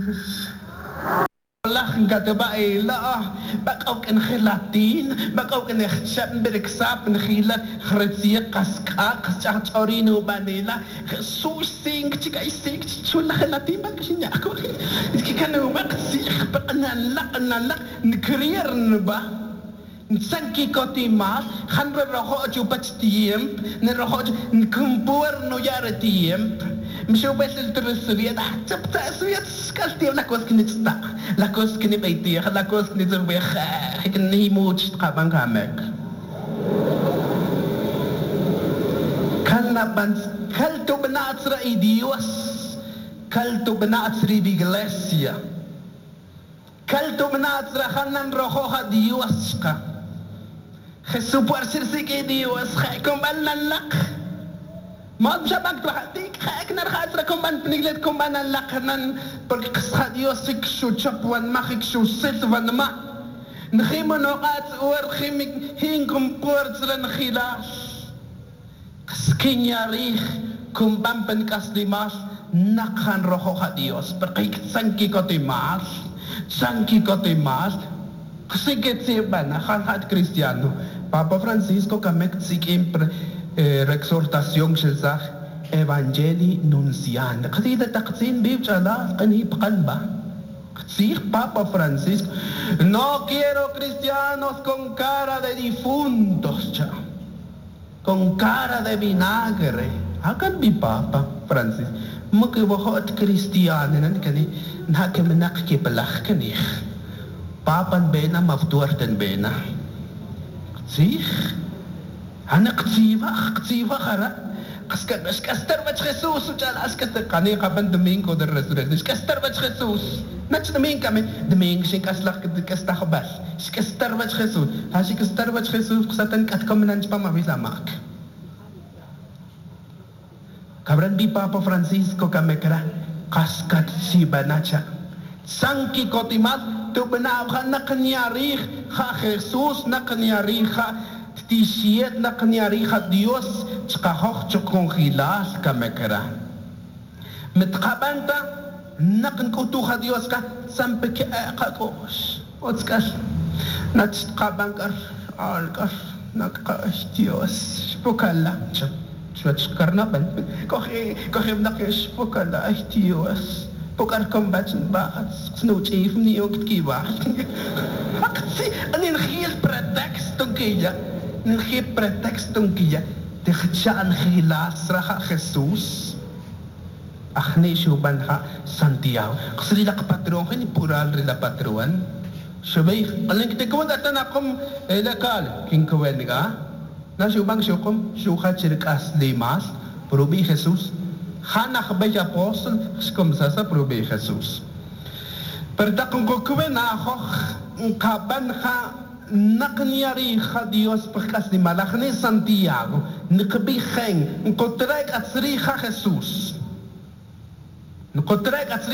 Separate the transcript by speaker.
Speaker 1: lachen kataba ila bak ook in gelatin bak ook in chapn bereksap in gila khretsie qaska qachorino banela so sing chika sing chula gelatin bak shinya ko kanu bak sich bana la nkrier ba nsanki kotima khanra roho chupat tiem ne roho nkumpur no yare tiem مشو بس الترسوية حتى سوية سكالتي لا كوس كني تستع لا كوس كني بيتي لا كوس كني زربي خاك كني موت تقابن كامك كلنا بنت كلتو بنات رأي ديوس كلتو بنات ري بيغلاسيا كلتو بنات رخنا نروحوها ديوس خسو بارسل سيكي ديوس خاكم بلنا لك ما بجابك بحديك خاك نرخات لكم بان بنجلد كم بان اللقنان بالقصة ديوسك شو تشبوان ماخك شو سلطوان ما نخيم نوقات ورخيمك هينكم بورت لنخيلاش قسكين ياريخ كم بان بنكاس ديماش نقان روحوها ديوس برقيك تسانكي كوتيماش تسانكي كوتيماش قسيكي تسيبانا خان كريستيانو بابا فرانسيسكو كامك تسيكين exhortación شزاخ evangelii nuncian قصيدة تقسيم بيبشالا قنهي بقلبا قصير Papa Francisco no quiero cristianos con cara de difuntos cha con cara de vinagre akan bi Papa Francisco مكي وخوت كريستيان نكني نحكي منقكي بلخ كنيخ Papa بينا مفتورتن بينا قصير أنا قتيفة خرا كستر بج خصوص وجال أسكتر قاني قبل دومينغو در رسولة كستر بج خصوص نتش دومينغ كمان دومينغ شين كسلخ كستخبر كستر بج خصوص هاشي كستر بج خصوص قصتن كتكم من أنجبا ما بيزا ماك كبرن بي بابا فرانسيسكو كمكرا قاسكت سيبا ناتشا سانكي كوتيمات تبنا نقنياريخ خا خصوص نقنياريخ تيشيت نقنياريخ ديوس تقاخوخ تكون خلاص كمكرا متقابنتا نقن كوتوخ ديوس كا سامبك اقاكوش وتسكاش نتقابنكر آلكر نقاش ديوس شبوكالا شو تشكرنا بن كوخي بنقش شبوكالا ديوس بوكار كومباتن باخت سنوتش ايفني يوكت كيبا اقتسي اني نخيل بريتكست كيجا نخيل بريتكست كيجا تخشان خلاص راح خصوص أخني شو بنها سانتياغو قصدي لك باترون خني بورال رلا باترون شبيخ قلنا كتكون أتناكم إلى قال كين كوينغا نشوف بان شوكم شو خاتشرك أصلي ماس بروبي خصوص خانا خبيج أبوستل شكم ساسا بروبي خصوص بردقن كوكوين أخوخ كابن خا نقنياري خديوس بخاس دي مالخني سانتياغو نقبي خين نقطرك أتصري خا خصوص نقطرك